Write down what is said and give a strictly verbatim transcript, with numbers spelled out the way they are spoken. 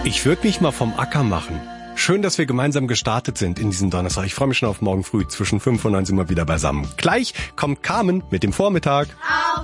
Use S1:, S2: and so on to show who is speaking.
S1: Ich würde mich mal vom Acker machen. Schön, dass wir gemeinsam gestartet sind in diesem Donnerstag. Ich freue mich schon auf morgen früh. Zwischen fünf und neun sind wir wieder beisammen. Gleich kommt Carmen mit dem Vormittag.